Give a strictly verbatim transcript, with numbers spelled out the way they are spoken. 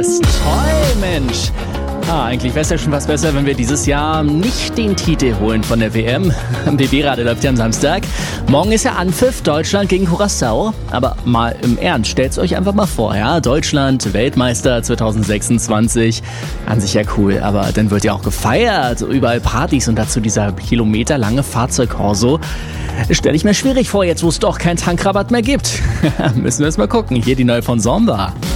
ist toll, Mensch. Ah, eigentlich wäre es ja schon was besser, wenn wir dieses Jahr nicht den Titel holen von der W M. B B-Radio läuft ja am Samstag. Morgen ist ja Anpfiff, Deutschland gegen Curaçao. Aber mal im Ernst, stellt's euch einfach mal vor, ja? Deutschland, Weltmeister zwanzig sechsundzwanzig. An sich ja cool, aber dann wird ja auch gefeiert. Überall Partys und dazu dieser kilometerlange Fahrzeugkorso. Stelle ich mir schwierig vor, jetzt wo es doch keinen Tankrabatt mehr gibt. Müssen wir jetzt mal gucken. Hier die neue von Somba.